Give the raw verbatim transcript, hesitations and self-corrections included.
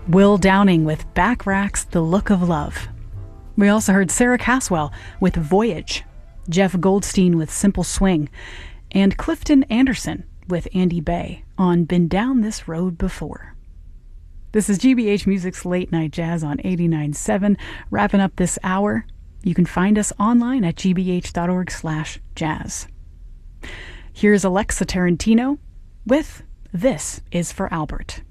Will Downing with Backrack's The Look of Love. We also heard Sarah Caswell with Voyage, Jeff Goldstein with Simple Swing, and Clifton Anderson with Andy Bay on Been Down This Road Before. This is G B H Music's Late Night Jazz on eighty-nine point seven. Wrapping up this hour, you can find us online at g b h dot org slash jazz. Here's Alexa Tarantino with This Is for Albert.